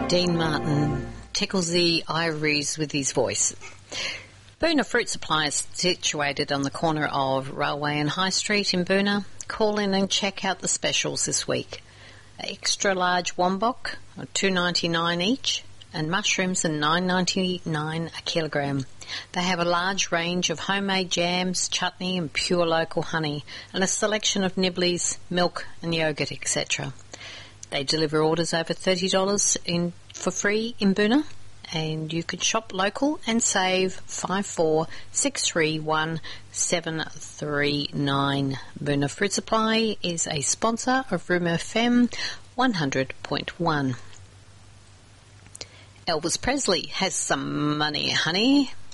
Dean Martin tickles the ivories with his voice. Boonah Fruit Supply is situated on the corner of Railway and High Street in Boonah. Call in and check out the specials this week. Extra large wombok are $2.99 each, and mushrooms are $9.99 a kilogram. They have a large range of homemade jams, chutney and pure local honey, and a selection of nibblies, milk and yogurt, etc. They deliver orders over $30 for free in Boonah, and you can shop local and save 54631739. Boonah Fruit Supply is a sponsor of Room FM 100.1. Elvis Presley has some money, honey.